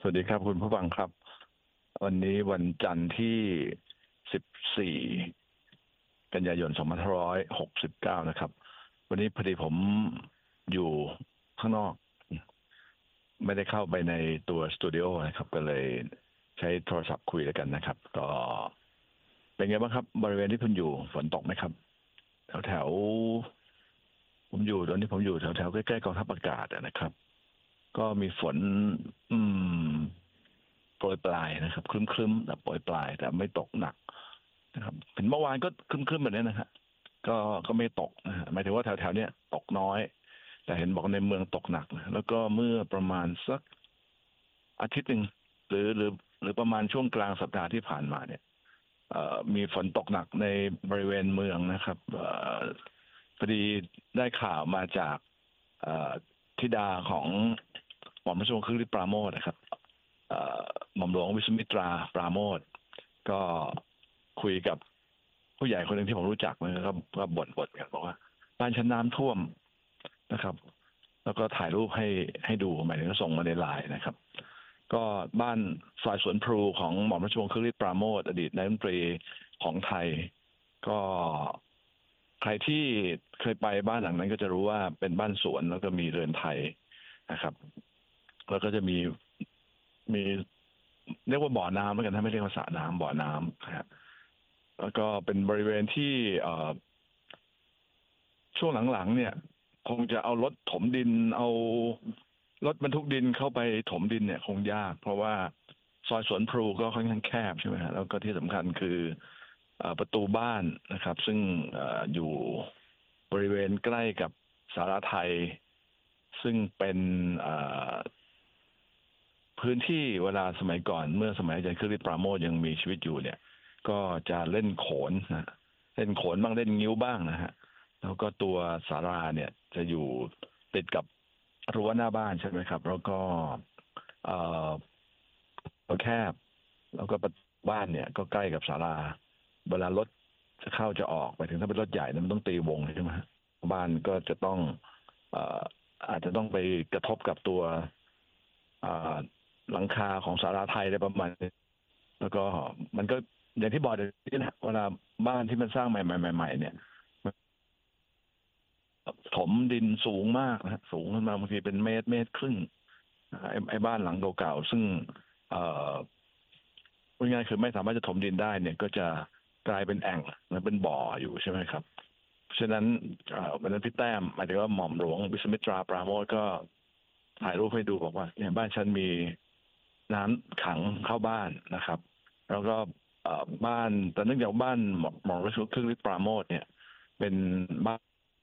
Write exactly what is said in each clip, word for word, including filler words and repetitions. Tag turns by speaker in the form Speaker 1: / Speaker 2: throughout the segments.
Speaker 1: สวัสดีครับคุณผู้ฟังครับวันนี้วันจันทร์ที่สิบสี่กันยายนสองพันห้าร้อยหกสิบเก้านะครับวันนี้พอดีผมอยู่ข้างนอกไม่ได้เข้าไปในตัวสตูดิโอนะครับก็เลยใช้โทรศัพท์คุยแล้วกันนะครับก็เป็นไงบ้างครับบริเวณที่คุณอยู่ฝนตกไหมครับแถวแถวผมอยู่ตอนนี้ผมอยู่แถวแถวใกล้ๆกองทัพอากาศนะครับก็มีฝนอืม โปรยปลายนะครับครึ้มๆแต่โปรยปลายแต่ไม่ตกหนักนะครับเห็นเมื่อวานก็ครึ้มๆแบบนี้นะฮะก็ก็ไม่ตกนะฮะหมายถึงว่าแถวๆเนี้ยตกน้อยแต่เห็นบอกในเมืองตกหนักนะแล้วก็เมื่อประมาณสักอาทิตย์หนึ่งหรือหรือหรือประมาณช่วงกลางสัปดาห์ที่ผ่านมาเนี่ยเอ่อมีฝนตกหนักในบริเวณเมืองนะครับเอ่อพอดีได้ข่าวมาจากเอ่อธิดาของหม่อมราชวงศ์คึกฤทธิ์ปราโมชนะครับ เอ่อหม่อมหลวงวิสมิตราปราโมทก็คุยกับผู้ใหญ่คนหนึ่งที่ผมรู้จักนะก็ก็บ่นบ่นกันบอกว่าบ้านฉันน้ำท่วมนะครับแล้วก็ถ่ายรูปให้ให้ดูหมายถึงก็ส่งมาในไลน์นะครับก็บ้านซอยสวนพลูของหม่อมราชวงศ์คึกฤทธิ์ปราโมทอดีตนายกรัฐมนตรีของไทยก็ใครที่เคยไปบ้านหลังนั้นก็จะรู้ว่าเป็นบ้านสวนแล้วก็มีเรือนไทยนะครับแล้วก็จะมี มีเรียกว่าบ่อน้ำแล้วกันถ้าไม่เรียกว่าสระน้ำบ่อน้ำนะฮะแล้วก็เป็นบริเวณที่เอ่อช่วงหลังๆเนี่ยคงจะเอารถถมดินเอารถบรรทุกดินเข้าไปถมดินเนี่ยคงยากเพราะว่าซอยสวนพลูก็ค่อนข้างแคบใช่ไหมฮะแล้วก็ที่สำคัญคือเอ่อประตูบ้านนะครับซึ่งเอ่ออยู่บริเวณใกล้กับสาราไทยซึ่งเป็นเอ่อ พื้นที่เวลาสมัยก่อนเมื่อสมัยอาจารย์คริสปราโมทยังมีชีวิตอยู่เนี่ยก็จะเล่นโขนนะเล่นโขนบ้างเล่นงิ้วบ้างนะฮะแล้วก็ตัวศาลาเนี่ยจะอยู่ติดกับรั้วหน้าบ้านใช่ไหมครับแล้วก็เอ่อแคบแล้วก็ประตูบ้านเนี่ยก็ใกล้กับศาลาเวลารถจะเข้าจะออกไปถึงถ้าเป็นรถใหญ่เนี่ยมันต้องตีวงใช่ไหมฮะบ้านก็จะต้องเอ่ออาจจะต้องไปกระทบกับตัว อ่าหลังคาของสาราไทยอะไรประมาณนี้แล้วก็มันก็อย่างที่บอกเดี๋ยวนี้นะเวลาบ้านที่มันสร้างใหม่ๆๆๆเนี่ยมันถมดินสูงมากนะฮะสูงขึ้นมาบางทีเป็นเมตรเมตรครึ่งไอ้ไอ้บ้านหลังเก่าๆซึ่งเอ่อพูดง่ายๆคือไม่สามารถจะถมดินได้เนี่ยก็จะกลายเป็นแอ่งและเป็นบ่ออยู่ใช่ไหมครับเพราะฉะนั้นเอ่อวันนั้นพี่แต้มหมายถึงว่าหม่อมหลวงวิสมิตราปราโมทก็ถ่ายรูปให้ดูบอกว่าเนี่ยบ้านฉันมี น้ำขังเข้าบ้านนะครับแล้วก็เอ่อบ้านแต่เนื่องจากบ้านหมอหมอรัชครึ่งฤทธิ์ปราโมทเนี่ยเป็นบ้าน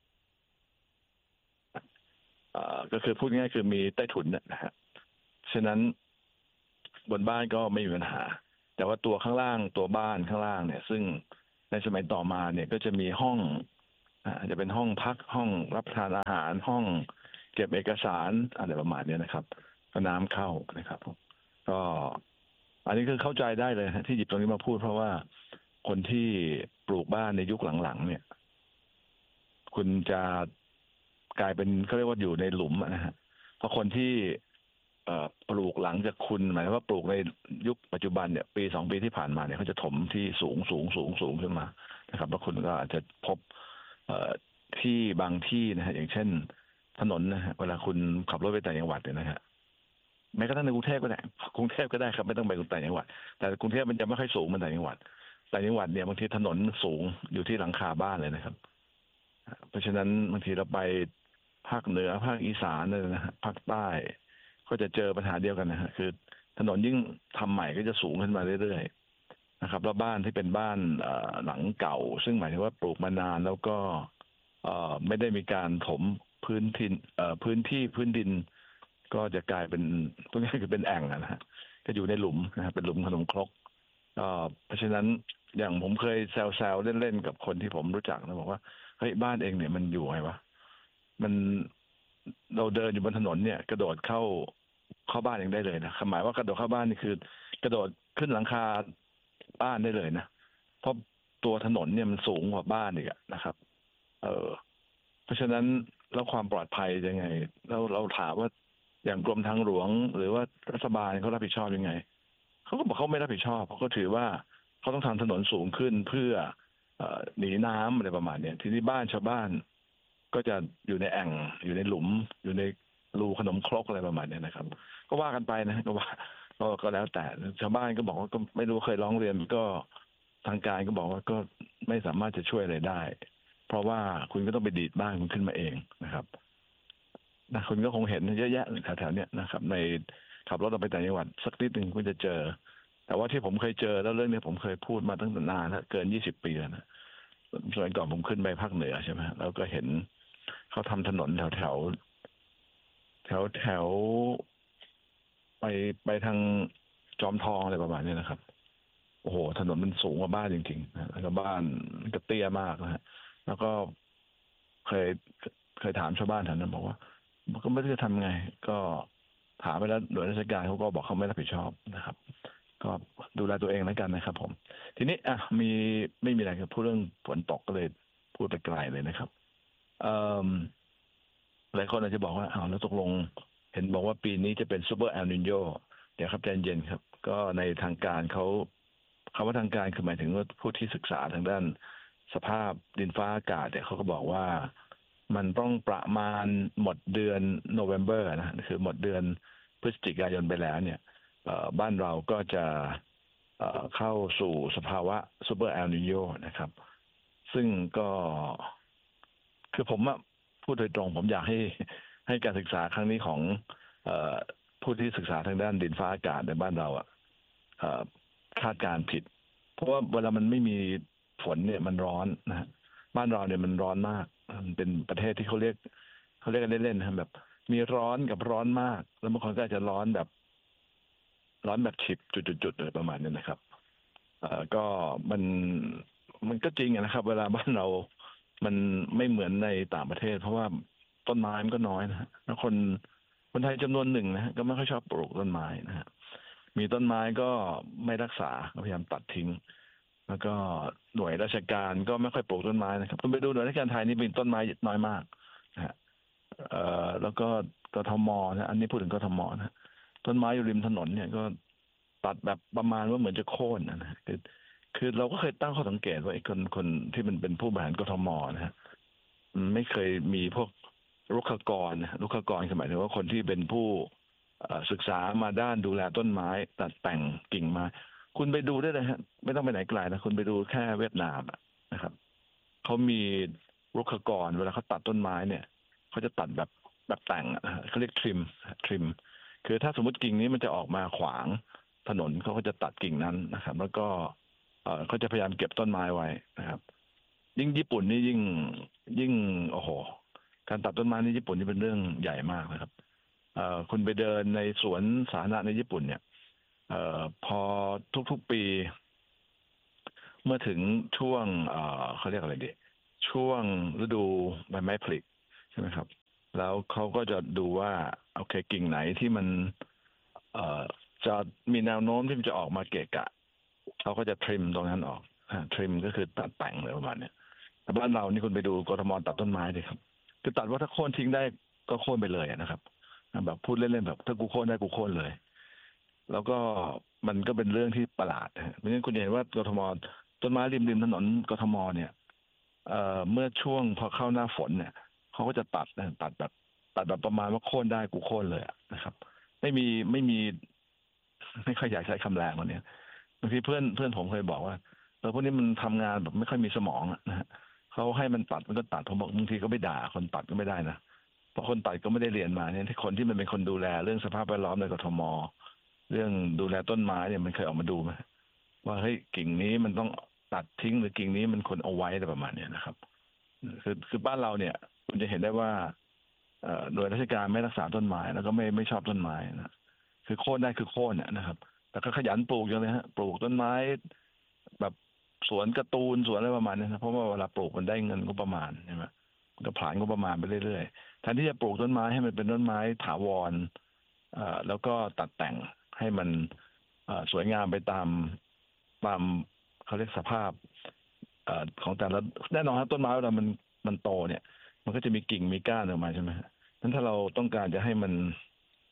Speaker 1: เอ่อก็คือพูดง่ายๆคือมีใต้ถุนนะฮะฉะนั้นบนบ้านก็ไม่มีปัญหาแต่ว่าตัวข้างล่างตัวบ้านข้างล่างเนี่ยซึ่งในสมัยต่อมาเนี่ยก็จะมีห้องอาจจะเป็นห้องพักห้องรับประทานอาหารห้องเก็บเอกสารอะไรประมาณเนี้ยนะครับก็น้ำเข้านะครับผมก็ อันนี้คือเข้าใจได้เลยฮะที่หยิบตรงนี้มาพูดเพราะว่าคนที่ปลูกบ้านในยุคหลังๆเนี่ยคุณจะกลายเป็นเขาเรียกว่าอยู่ในหลุมอะนะฮะเพราะคนที่เอ่อปลูกหลังจากคุณหมายถึงว่าปลูกในยุคปัจจุบันเนี่ยปีสองปีที่ผ่านมาเนี่ยเขาจะถมที่สูงสูงสูงสูงขึ้นมานะครับแล้วคุณก็อาจจะพบเอ่อที่บางที่นะฮะอย่างเช่นถนนนะฮะเวลาคุณขับรถไปต่างจังหวัดเนี่ยนะฮะ แม้กระทั่งในกรุงเทพก็ได้กรุงเทพก็ได้ครับไม่ต้องไปต่างจังหวัดแต่กรุงเทพมันจะไม่ค่อยสูงเหมือนต่างจังหวัดต่างจังหวัดเนี่ยบางทีถนนสูงอยู่ที่หลังคาบ้านเลยนะครับเพราะฉะนั้นบางทีเราไปภาคเหนือภาคอีสานเนี่ยนะฮะภาคใต้ก็จะเจอปัญหาเดียวกันนะฮะคือถนนยิ่งทำใหม่ก็จะสูงขึ้นมาเรื่อยๆนะครับแล้วบ้านที่เป็นบ้านเอ่อหลังเก่าซึ่งหมายถึงว่าปลูกมานานแล้วก็เอ่อไม่ได้มีการถมพื้นทินเอ่อพื้นที่พื้นดิน ก็จะกลายเป็นพวกนี้คือเป็นแอ่งอะนะฮะก็อยู่ในหลุมนะครับเป็นหลุมขนมครกก็เพราะฉะนั้นอย่างผมเคยแซวๆเล่นๆกับคนที่ผมรู้จักนะบอกว่าเฮ้ยบ้านเองเนี่ยมันอยู่ไงวะมันเราเดินอยู่บนถนนเนี่ยกระโดดเข้าเข้าบ้านเองได้เลยนะหมายว่ากระโดดเข้าบ้านนี่คือกระโดดขึ้นหลังคาบ้านได้เลยนะเพราะตัวถนนเนี่ยมันสูงกว่าบ้านอีกอะนะครับเออเพราะฉะนั้นแล้วความปลอดภัยยังไงแล้วเราถามว่าอย่างกรมทางหลวงหรือว่ารัฐบาลเขารับผิดชอบยังไงเขาก็บอกเขาไม่รับผิดชอบเขาก็ถือว่าเขาต้องทำถนนสูงขึ้นเพื่อเอ่อหนีน้ำอะไรประมาณเนี้ยทีนี้บ้านชาวบ้านก็จะอยู่ในแอ่งอยู่ในหลุมอยู่ในรูขนมครกอะไรประมาณเนี้ยนะครับก็ว่ากันไปนะก็ว่าก็ก็แล้วแต่ชาวบ้านก็บอกว่าก็ไม่รู้เคยร้องเรียนก็ทางการก็บอกว่าก็ไม่สามารถจะช่วยอะไรได้ เพราะว่าคุณก็ต้องไปดีดบ้านคุณขึ้นมาเองนะครับนะคุณก็คงเห็นเยอะแยะแถวๆเนี้ยนะครับในขับรถออกไปแต่างจังหวัดสักนิดหนึ่งคุณจะเจอแต่ว่าที่ผมเคยเจอแล้วเรื่องนี้ผมเคยพูดมาตั้งแต่นานแล้วเกินยี่สิบปีแล้วนะสมัยก่อนผมขึ้นไปภาคเหนือใช่ไหมแล้วก็เห็นเขาทำถนนแถวแถวแถวแถวไปไปทางจอมทองอะไรประมาณนี้นะครับโอ้โหถนนมันสูงกว่าบ้านจริงๆนะแล้วก็บ้านก็เตี้ยมากนะฮะแล้วก็เคยเคยถามชาวบ้านแถวนั้นบอกว่าก็ไม่รู้จะทำไงก็ถามไปแล้วหน่วยราชการเขาก็บอกเขาไม่รับผิดชอบนะครับก็ดูแลตัวเองแล้วกันนะครับผมทีนี้อ่ะมีไม่มีอะไรครับพูดเรื่องฝนตกก็เลยพูดไปไกลเลยนะครับเอ่อหลายคนอาจจะบอกว่าอ้าวแล้วตกลงเห็นบอกว่าปีนี้จะเป็นซูเปอร์แอลนินโยเดี๋ยวครับใจเย็นครับก็ในทางการเขาคำว่าทางการคือหมายถึงว่าผู้ที่ศึกษาทางด้านสภาพดินฟ้าอากาศเนี่ยเขาก็บอกว่า มันต้องประมาณหมดเดือนโนเวม ber นะคือหมดเดือนพฤศจิกายนไปแล้วเนี่ยบ้านเราก็จะเข้าสู่สภาวะซูเปอร์แอลนิโยนะครับซึ่งก็คือผมพูดโดยตรงผมอยากให้ให้การศึกษาครั้งนี้ของผู้ที่ศึกษาทางด้านดินฟ้าอากาศในบ้านเราอ่ะคาดการผิดเพราะว่าเวลามันไม่มีฝนเนี่ยมันร้อนนะบ้านเราเนี่ยมันร้อนมากมันเป็นประเทศที่เขาเรียกเขาเรียกกันเล่นๆนะแบบมีร้อนกับร้อนมากแล้วบางคนก็อาจจะร้อนแบบร้อนแบบฉิบจุดๆๆอะไรประมาณนี้นะครับเอ่อก็มันมันก็จริงนะครับเวลาบ้านเรามันไม่เหมือนในต่างประเทศเพราะว่าต้นไม้มันก็น้อยนะฮะแล้วคนคนไทยจำนวนหนึ่งนะฮะก็ไม่ค่อยชอบปลูกต้นไม้นะฮะมีต้นไม้ก็ไม่รักษาพยายามตัดทิ้งแล้วก็หน่วยราชการก็ไม่ค่อยปลูกต้นไม้นะครับคุณไปดูหน่วยราชการไทยนี่มีต้นไม้น้อยมากนะฮะเอ่อแล้วก็กทมนะอันนี้พูดถึงกทมนะต้นไม้อยู่ริมถนนเนี่ยก็ตัดแบบประมาณว่าเหมือนจะโค่นนะนะคือคือเราก็เคยตั้งข้อสังเกตว่าไอ้คนคนที่มันเป็นผู้บริหารกทมนะฮะมันไม่เคยมีพวกรุกขกรนะรุกขกรหมายถึงว่าคนที่เป็นผู้ศึกษามาด้านดูแลต้นไม้ตัดแต่งกิ่งไม้คุณไปดูได้เลยฮะไม่ต้องไปไหนไกลนะคุณไปดูแค่เวียดนามนะครับเขามีรุกขกรเวลาเขาตัดต้นไม้เนี่ยเขาจะตัดแบบแบบแต่งเขาเรียกทริมทริมคือถ้าสมมติกิ่งนี้มันจะออกมาขวางถนนเขาก็จะตัดกิ่งนั้นนะครับแล้วก็เขาจะพยายามเก็บต้นไม้ไว้นะครับยิ่งญี่ปุ่นนี่ยิ่งยิ่งโอ้โหการตัดต้นไม้ในญี่ปุ่นนี่เป็นเรื่องใหญ่มากนะครับคุณไปเดินในสวนสาธารณะในญี่ปุ่นเนี่ยเอ่อพอทุกๆปีเมื่อถึงช่วงเอ่อเขาเรียกอะไรดีช่วงฤดูใบไม้ผลิใช่ไหมครับแล้วเขาก็จะดูว่าโอเคกิ่งไหนที่มันเอ่อจะมีแนวโน้มที่มันจะออกมาเกะกะเขาก็จะทริมตรงนั้นออกทริมก็คือตัดแต่งเลยประมาณเนี้ยแต่บ้านเรานี่คุณไปดูกทมตัดต้นไม้ดิครับคือตัดว่าถ้าโค่นทิ้งได้ก็โค่นไปเลยนะครับแบบพูดเล่นๆแบบถ้ากูโค่นได้กูโค่นเลยแล้วก็มันก็เป็นเรื่องที่ประหลาดนะเพราะฉะนั้นคุณเห็นว่ากทมต้นไม้ริมริมถนนกทมเนี่ยเอ่อเมื่อช่วงพอเข้าหน้าฝนเนี่ยเขาก็จะตัดนะตัดแบบตัดแบบประมาณว่าโค่นได้กูโค่นเลยนะครับไม่มีไม่มีไม่ค่อยอยากใช้คำแรงวันนี้บางทีเพื่อนเพื่อนผมเคยบอกว่าเออพวกนี้มันทำงานแบบไม่ค่อยมีสมองนะฮะเขาให้มันตัดมันก็ตัดผมบอกบางทีก็ไม่ด่าคนตัดก็ไม่ได้นะเพราะคนตัดก็ไม่ได้เรียนมาเนี่ยที่คนที่มันเป็นคนดูแลเรื่องสภาพแวดล้อมในกทมเรื่องดูแลต้นไม้เนี่ยมันเคยออกมาดูไหมว่าเฮ้ยกิ่งนี้มันต้องตัดทิ้งหรือกิ่งนี้มันควรเอาไว้อะไรประมาณเนี้ยนะครับคือคือบ้านเราเนี่ยคุณจะเห็นได้ว่าโดยราชการไม่รักษาต้นไม้แล้วก็ไม่ไม่ชอบต้นไม้นะคือโค่นได้คือโค่นนะครับแต่ก็ขยันปลูกอย่างเลยฮะปลูกต้นไม้แบบสวนการ์ตูนสวนอะไรประมาณนี้นะเพราะว่าเวลาปลูกมันได้เงินก็ประมาณใช่ไหมก็ผลาญก็ประมาณไปเรื่อยๆแทนที่จะปลูกต้นไม้ให้มันเป็นต้นไม้ถาวรแล้วก็ตัดแต่งให้มันสวยงามไปตามตามเขาเรียกสภาพของแต่ละแน่นอนครับต้นไม้เวลามันมันโตเนี่ยมันก็จะมีกิ่งมีก้านออกมาใช่ไหมนั้นถ้าเราต้องการจะให้มัน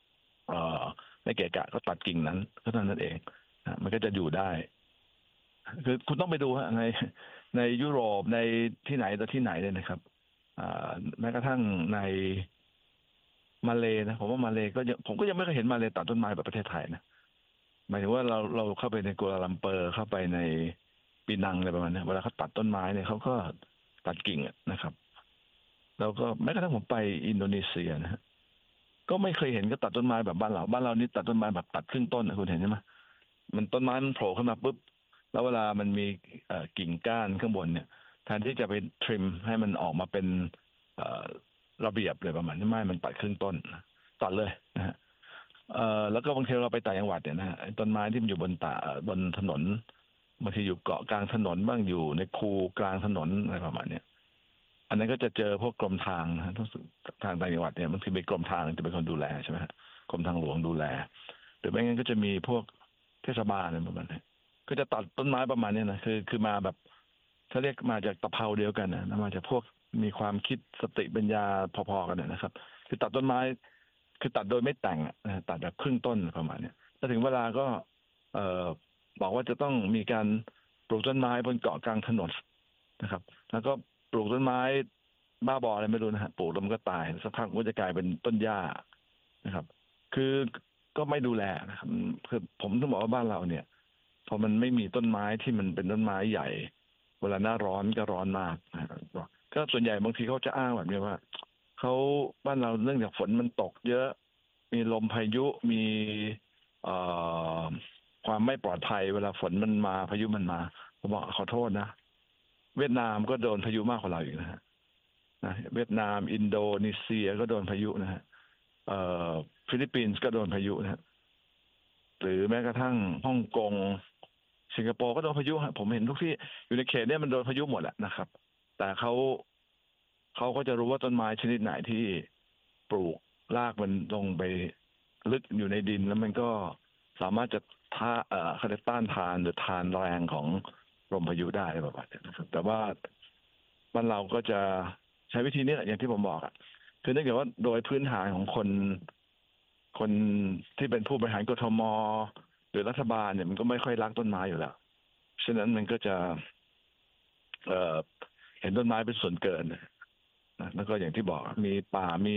Speaker 1: เอ่อไม่เกะกะก็ตัดกิ่งนั้นก็เท่านั้นเองนะมันก็จะอยู่ได้คือคุณต้องไปดูฮะในในยุโรปในที่ไหนต่อที่ไหนเลยนะครับอ่าแม้กระทั่งในมาเลย์นะผมว่ามาเลย์ก็ยังผมก็ยังไม่เคยเห็นมาเลย์ตัดต้นไม้แบบประเทศไทยนะหมายถึงว่าเราเราเข้าไปในกัวลาลัมเปอร์เข้าไปในปีนังอะไรประมาณนี้เวลาเขาตัดต้นไม้เนี่ยเขาก็ตัดกิ่งอะนะครับแล้วก็แม้กระทั่งผมไปอินโดนีเซียนะฮะก็ไม่เคยเห็นก็ตัดต้นไม้แบบบ้านเราบ้านเรานี่ตัดต้นไม้แบบตัดครึ่งต้นนะคุณเห็นใช่ไหมมันต้นไม้มันโผล่ขึ้นมาปุ๊บแล้วเวลามันมีเอ่อกิ่งก้านข้างบนเนี่ยแทนที่จะไปทริมให้มันออกมาเป็นเอ่อระเบียบเลยประมาณนี้ไม่มันตัดครึ่งต้นตัดเลยนะฮะ เอ่อแล้วก็บางทีเราไปต่างจังหวัดเนี่ยนะฮะไอ้ต้นไม้ที่มันอยู่บนตาบนถนนบางทีอยู่เกาะกลางถนนบ้างอยู่ในคูกลางถนนอะไรประมาณเนี้ยอันนั้นก็จะเจอพวกกรมทางนะฮะทุกทางต่างจังหวัดเนี่ยบางทีเป็นกรมทางจะเป็นคนดูแลใช่ไหมฮะกรมทางหลวงดูแลหรือไม่งั้นก็จะมีพวกเทศบาลอะไรประมาณนี้ก็จะตัดต้นไม้ประมาณเนี้ยนะคือคือมาแบบถ้าเรียกมาจากตะเภาเดียวกันนะมาจากพวกมีความคิดสติปัญญาพอๆกันเนี่ยนะครับคือตัดต้นไม้ คือตัดโดยไม่แต่งอะนะตัดแบบครึ่งต้นประมาณเนี้ยถ้าถึงเวลาก็เอ่อบอกว่าจะต้องมีการปลูกต้นไม้บนเกาะกลางถนนนะครับแล้วก็ปลูกต้นไม้บ้าบออะไรไม่รู้นะฮะปลูกแล้วมันก็ตายสักพักมันก็จะกลายเป็นต้นหญ้านะครับคือก็ไม่ดูแลนะครับคือผมต้องบอกว่าบ้านเราเนี่ยพอมันไม่มีต้นไม้ที่มันเป็นต้นไม้ใหญ่เวลาหน้าร้อนก็ร้อนมากนะครับก็ส่วนใหญ่บางทีเขาจะอ้างแบบนี้ว่า เขาบ้านเราเนื่องจากฝนมันตกเยอะมีลมพายุมีเอ่อความไม่ปลอดภัยเวลาฝนมันมาพายุมันมาผมบอกขอโทษนะเวียดนามก็โดนพายุมากกว่าเราอีกนะฮะนะเวียดนามอินโดนีเซียก็โดนพายุนะฮะเอ่อฟิลิปปินส์ก็โดนพายุนะฮะหรือแม้กระทั่งฮ่องกงสิงคโปร์ก็โดนพายุฮะผมเห็นทุกที่อยู่ในเขตเนี้ยมันโดนพายุหมดแหละนะครับแต่เขาเขาก็จะรู้ว่าต้นไม้ชนิดไหนที่ ปลูกรากมันลงไปลึกอยู่ในดินแล้วมันก็สามารถจะท่าเอ่อเขาเรียกต้านทานหรือทานแรงของลมพายุได้ประมาณนี้นะครับแต่ว่าบ้านเราก็จะใช้วิธีนี้แหละอย่างที่ผมบอกอ่ะคือเนื่องจากว่าโดยพื้นฐานของคนคนที่เป็นผู้บริหารกทมหรือรัฐบาลเนี่ยมันก็ไม่ค่อยรักต้นไม้อยู่แล้วฉะนั้นมันก็จะเอ่อเห็นต้นไม้เป็นส่วนเกินนะแล้วก็อย่างที่บอกมีป่ามี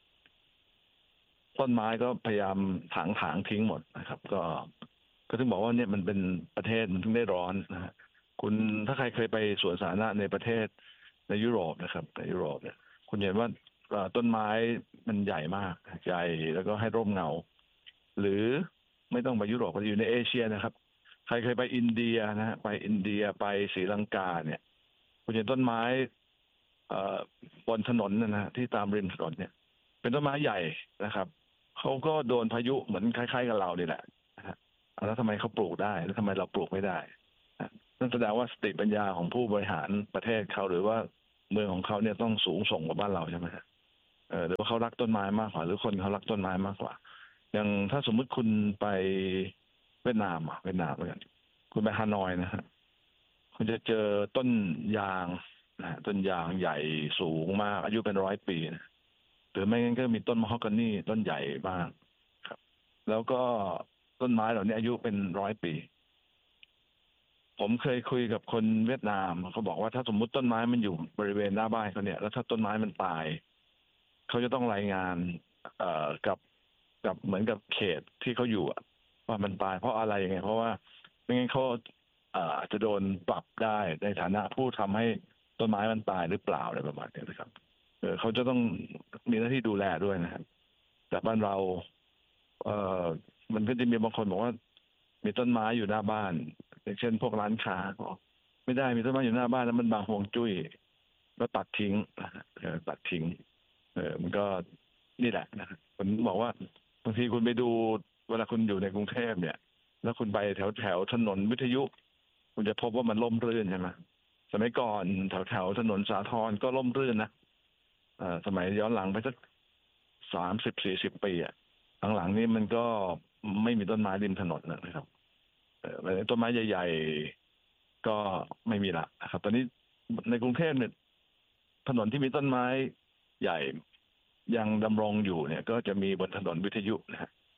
Speaker 1: ต้นไม้ก็พยายามถางถางทิ้งหมดนะครับก็ก็ถึงบอกว่าเนี่ยมันเป็นประเทศมันถึงได้ร้อนนะฮะคุณถ้าใครเคยไปสวนสาธารณะในประเทศในยุโรปนะครับในยุโรปเนี่ยคุณเห็นว่าเอ่อต้นไม้มันใหญ่มากใหญ่แล้วก็ให้ร่มเงาหรือไม่ต้องไปยุโรปก็อยู่ในเอเชียนะครับใครเคยไปอินเดียนะฮะไปอินเดียไปศรีลังกาเนี่ยคุณเห็นต้นไม้เอ่อบนถนนนะนะที่ตามริมถนนเนี่ยเป็นต้นไม้ใหญ่นะครับ เขาก็โดนพายุเหมือนคล้ายๆกับเรานี่แหละนะฮะแล้วทำไมเขาปลูกได้แล้วทำไมเราปลูกไม่ได้นะนั่นแสดงว่าสติปัญญาของผู้บริหารประเทศเขาหรือว่าเมืองของเขาเนี่ยต้องสูงส่งกว่าบ้านเราใช่ไหมฮะเออหรือว่าเขารักต้นไม้มากกว่าหรือคนเขารักต้นไม้มากกว่าอย่างถ้าสมมุติคุณไปเวียดนามอ่ะเวียดนามเหมือนกันคุณไปฮานอยนะฮะคุณจะเจอต้นยางนะฮะต้นยางใหญ่สูงมากอายุเป็นร้อยปีนะ หรือไม่งั้นก็มีต้นมะฮอกกานีต้นใหญ่มากครับแล้วก็ต้นไม้เหล่านี้อายุเป็นร้อยปีผมเคยคุยกับคนเวียดนามเขาบอกว่าถ้าสมมุติต้นไม้มันอยู่บริเวณหน้าบ้านเขาเนี่ยแล้วถ้าต้นไม้มันตายเขาจะต้องรายงานเอ่อกับกับเหมือนกับเขตที่เขาอยู่อะว่ามันตายเพราะอะไรยังไงเพราะว่าไม่งั้นเขาเอ่ออาจจะโดนปรับได้ในฐานะผู้ทำให้ต้นไม้มันตายหรือเปล่าอะไรประมาณนี้นะครับ เออเขาจะต้องมีหน้าที่ดูแลด้วยนะครับแต่บ้านเราเออมันก็จะมีบางคนบอกว่ามีต้นไม้อยู่หน้าบ้านอย่างเช่นพวกร้านค้าบอกไม่ได้มีต้นไม้อยู่หน้าบ้านแล้วมันบังฮวงจุ้ยก็ตัดทิ้งนะฮะเออตัดทิ้งเออมันก็นี่แหละนะผมบอกว่าบางทีคุณไปดูเวลาคุณอยู่ในกรุงเทพเนี่ยแล้วคุณไปแถวแถวถนนวิทยุคุณจะพบว่ามันร่มรื่นใช่ไหมสมัยก่อนแถวแถวถนนสาทรก็ร่มรื่นนะ เอ่อสมัยย้อนหลังไปสักสามสิบสี่สิบปีอ่ะหลังๆนี้มันก็ไม่มีต้นไม้ริมถนนนะครับเอ่อต้นไม้ใหญ่ๆก็ไม่มีละนะครับตอนนี้ในกรุงเทพเนี่ยถนนที่มีต้นไม้ใหญ่ยังดำรงอยู่เนี่ยก็จะมีบนถนนวิทยุนะฮะ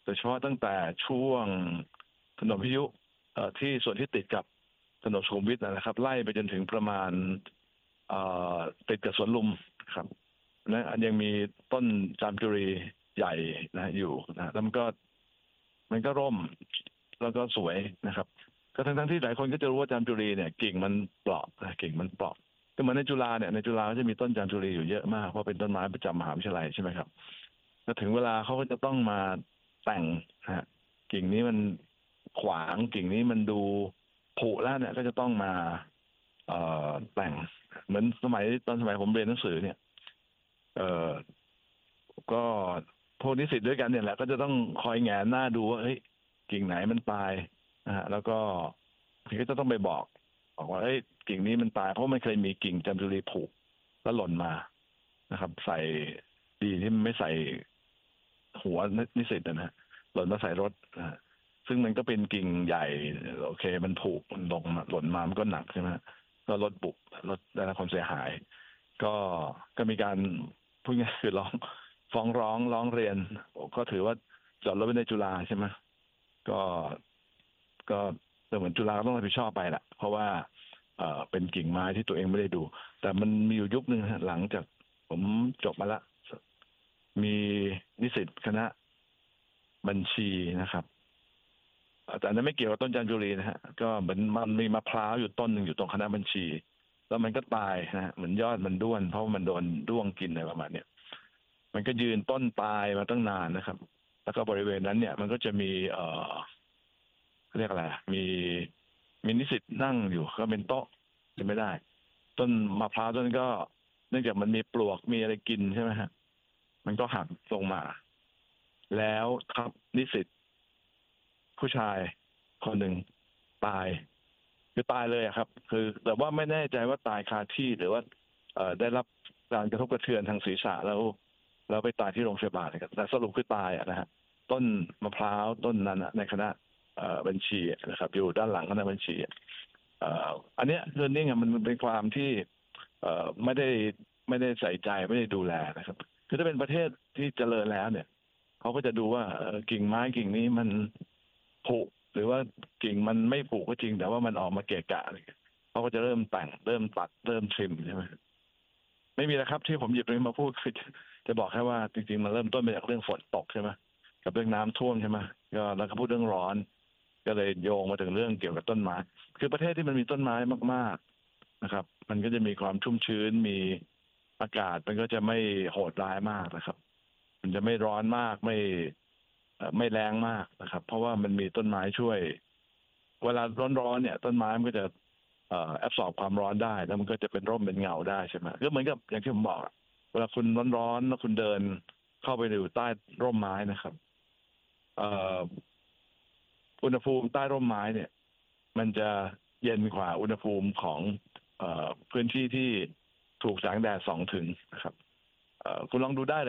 Speaker 1: โดยเฉพาะตั้งแต่ช่วงถนนพิทยุเอ่อที่ส่วนที่ติดกับถนนสุขุมวิทนะครับไล่ไปจนถึงประมาณเอ่อติดกับสวนลุมครับนะยังมีต้นจามจุรีใหญ่นะอยู่นะแล้วมันก็มันก็ร่มแล้วก็สวยนะครับก็ทั้งทั้งที่หลายคนก็จะรู้ว่าจามจุรีเนี่ยกิ่งมันเปราะนะกิ่งมันเปราะก็เหมือนในจุฬาเนี่ยในจุฬาก็จะมีต้นจามจุรีอยู่เยอะมากเพราะเป็นต้นไม้ประจำมหาวิทยาลัยใช่ไหมครับแล้วถึงเวลาเขาก็จะต้องมาแต่งนะฮะกิ่งนี้มันขวางกิ่งนี้มันดูผุแล้วเนี่ยก็จะต้องมาเอ่อแต่งเหมือนสมัยตอนสมัยผมเรียนหนังสือเนี่ยเอ่อก็พวกนิสิตด้วยกันเนี่ยแหละก็จะต้องคอยแงนหน้าดูว่าเฮ้ยกิ่งไหนมันตายนะฮะแล้วก็พี่ก็จะต้องไปบอกบอกว่าเอ้ยกิ่งนี้มันตายเพราะมันเคยมีกิ่งจามจุรีผุแล้วหล่นมานะครับใส่ดีที่มันไม่ใส่หัวนิสิตนะฮะหล่นมาใส่รถนะฮะซึ่งมันก็เป็นกิ่งใหญ่โอเคมันผุมันลงมาหล่นมามันก็หนักใช่ไหมก็รถบุบรถได้รับความเสียหายก็ก็มีการพูดง่ายคือร้องฟ้องร้องร้องเรียนก็ถือว่าจอดรถไว้ในจุฬาใช่ไหมก็ก็เหมือนจุฬาก็ต้องรับผิดชอบไปแหละเพราะว่าเอ่อเป็นกิ่งไม้ที่ตัวเองไม่ได้ดูแต่มันมีอยู่ยุคหนึ่งฮะหลังจากผมจบมาละมีนิสิตคณะบัญชีนะครับแต่อันนั้นไม่เกี่ยวกับต้นจามจุรีนะฮะก็เหมือนมันมีมะพร้าวอยู่ต้นหนึ่งอยู่ตรงคณะบัญชีแล้วมันก็ตายนะฮะเหมือนยอดมันด้วนเพราะมันโดนด้วงกินอะไรประมาณเนี้ยมันก็ยืนต้นตายมาตั้งนานนะครับแล้วก็บริเวณนั้นเนี่ยมันก็จะมีเอ่อเรียกอะไรมีมีนิสิตนั่งอยู่ก็เป็นโต๊ะจะไม่ได้ต้นมะพร้าวต้นก็เนื่องจากมันมีปลวกมีอะไรกินใช่ไหมฮะมันก็หักลงมาแล้วครับนิสิตผู้ชายคนหนึ่งตายคือตายเลยอะครับคือแต่ว่าไม่แน่ใจว่าตายคาที่หรือว่าเอ่อได้รับการกระทบกระเทือนทางศีรษะแล้วแล้วไปตายที่โรงพยาบาลนะครับแต่สรุปคือตายอะนะฮะต้นมะพร้าวต้นนั้นอะในคณะเอ่อบัญชีนะครับอยู่ด้านหลังคณะบัญชีเอ่ออันเนี้ยคือนี่ไงมันเป็นความที่เอ่อไม่ได้ไม่ได้ใส่ใจไม่ได้ดูแลนะครับคือถ้าเป็นประเทศที่เจริญแล้วเนี่ยเขาก็จะดูว่าเอ่อกิ่งไม้กิ่งนี้มันผุหรือว่ากิ่งมันไม่ผุก็จริงแต่ว่ามันออกมาเกะกะอะไรเงี้ยเขาก็จะเริ่มแต่งเริ่มตัดเริ่มทริมใช่ไหมไม่มีนะครับที่ผมหยิบตรงนี้มาพูดคือจะบอกแค่ว่าจริงๆมันเริ่มต้นมาจากเรื่องฝนตกใช่ไหมกับเรื่องน้ำท่วมใช่ไหมก็แล้วก็พูดเรื่องร้อนก็เลยโยงมาถึงเรื่องเกี่ยวกับต้นไม้คือประเทศที่มันมีต้นไม้มากๆนะครับมันก็จะมีความชุ่มชื้นมีอากาศมันก็จะไม่โหดร้ายมากนะครับมันจะไม่ร้อนมากไม่เอ่อไม่แรงมากนะครับ เพราะว่ามันมีต้นไม้ช่วยเวลาร้อนๆเนี่ยต้นไม้มันก็จะเอ่อแอบสอบความร้อนได้แล้วมันก็จะเป็นร่มเป็นเงาได้ใช่ไหมก็เหมือนกับอย่างที่ผมบอกอะเวลาคุณร้อนๆแล้วคุณเดินเข้าไปอยู่ใต้ร่มไม้นะครับเอ่ออุณหภูมิใต้ร่มไม้เนี่ยมันจะเย็นกว่าอุณหภูมิของเอ่อพื้นที่ที่ถูกแสงแดดส่องถึงนะครับเอ่อคุณลองดูได้เลย